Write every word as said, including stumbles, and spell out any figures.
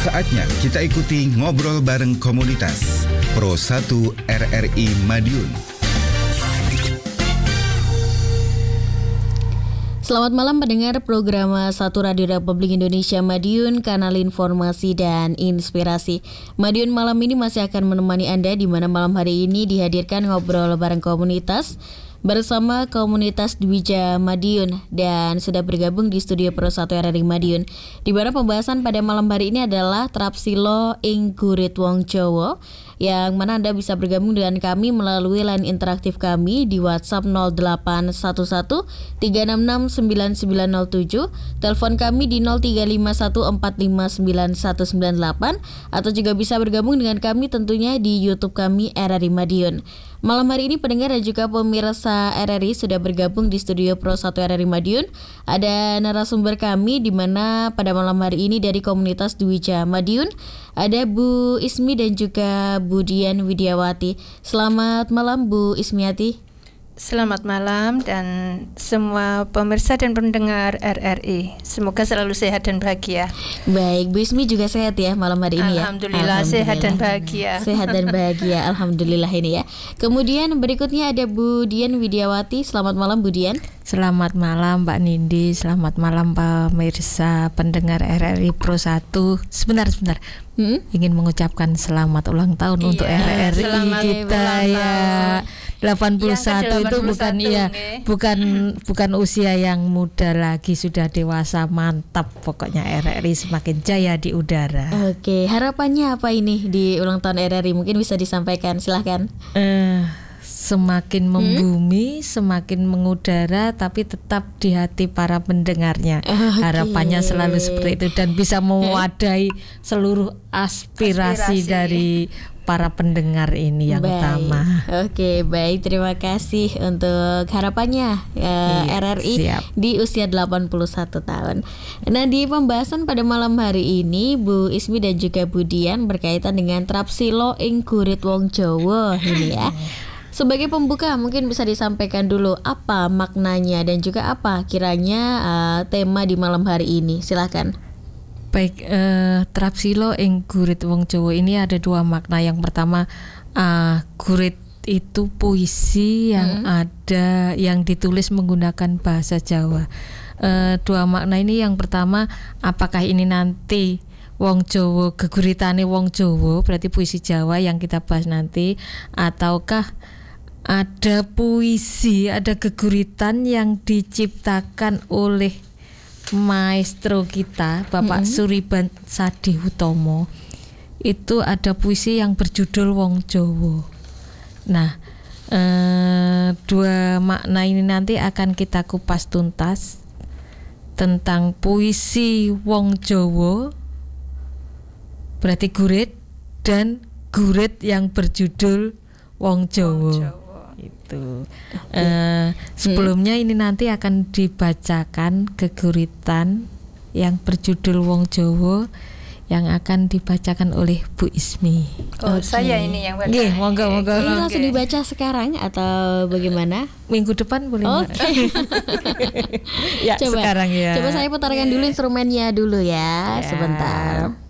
Saatnya kita ikuti ngobrol bareng komunitas Pro satu R R I Madiun. Selamat malam pendengar program satu Radio Republik Indonesia Madiun, kanal informasi dan inspirasi. Madiun malam ini masih akan menemani Anda, di mana malam hari ini dihadirkan ngobrol bareng komunitas bersama komunitas Dwija Madiun, dan sudah bergabung di studio Pro satu R R I Madiun, di mana pembahasan pada malam hari ini adalah Trapsilo ing Gurit Wong Jawa, yang mana Anda bisa bergabung dengan kami melalui line interaktif kami di WhatsApp nol delapan satu satu tiga enam enam sembilan sembilan nol tujuh, telepon kami di nol tiga lima satu empat lima sembilan satu sembilan delapan, atau juga bisa bergabung dengan kami tentunya di YouTube kami R R I Madiun. Malam hari ini pendengar dan juga pemirsa R R I sudah bergabung di studio Pro satu R R I Madiun. Ada narasumber kami di mana pada malam hari ini dari komunitas Dwija Madiun ada Bu Ismi dan juga Bu Dian Widiawati. Selamat malam Bu Ismiati. Selamat malam dan semua pemirsa dan pendengar R R I. Semoga selalu sehat dan bahagia. Baik, Bu Ismi juga sehat ya malam hari ini ya. Alhamdulillah, Alhamdulillah sehat dan bahagia. Sehat dan bahagia, Alhamdulillah ini ya. Kemudian berikutnya ada Bu Dian Widiawati. Selamat malam Bu Dian. Selamat malam Mbak Nindi. Selamat malam pemirsa pendengar R R I Pro satu. Sebentar, sebentar. Hmm? Ingin mengucapkan selamat ulang tahun iya, untuk R R I kita ya. delapan puluh satu itu bukan iya okay. bukan bukan usia yang muda lagi, sudah dewasa, mantap pokoknya. R R I semakin jaya di udara. Oke, harapannya apa ini di ulang tahun R R I? Mungkin bisa disampaikan, silahkan. Eh, semakin membumi, hmm? semakin mengudara, tapi tetap di hati para pendengarnya. Okay. Harapannya selalu seperti itu dan bisa mewadai seluruh aspirasi, aspirasi. dari para pendengar ini yang baik. utama. Oke, baik, terima kasih untuk harapannya uh, iya, R R I siap. Di usia delapan puluh satu tahun. Nah, di pembahasan pada malam hari ini Bu Ismi dan juga Bu Dian berkaitan dengan Trapsilo ing Gurit Wong Jawa ini ya. Sebagai pembuka mungkin bisa disampaikan dulu apa maknanya dan juga apa kiranya uh, tema di malam hari ini. Silakan. Baik, eh, Trapsilo ing Gurit Wong Jawa ini ada dua makna. Yang pertama, uh, gurit itu puisi yang hmm. ada yang ditulis menggunakan bahasa Jawa. Uh, dua makna ini, yang pertama, apakah ini nanti Wong Jawa, geguritane Wong Jawa, berarti puisi Jawa yang kita bahas nanti, ataukah ada puisi, ada geguritan yang diciptakan oleh maestro kita Bapak mm-hmm. Suriban Sadi Hutomo. Itu ada puisi yang berjudul Wong Jawa. Nah, eh, dua makna ini nanti akan kita kupas tuntas tentang puisi Wong Jawa, berarti gurit, dan gurit yang berjudul Wong Jawa. Itu okay. uh, sebelumnya hmm. ini nanti akan dibacakan geguritan yang berjudul Wong Jawa yang akan dibacakan oleh Bu Ismi. Oh, okay. Saya ini yang baca. Nggih, monggo monggo. Ini langsung dibaca sekarang atau bagaimana? Minggu depan boleh. Oke. Okay. Ya, coba, sekarang ya. Coba saya putarkan yeah. dulu instrumennya dulu ya, yeah. sebentar.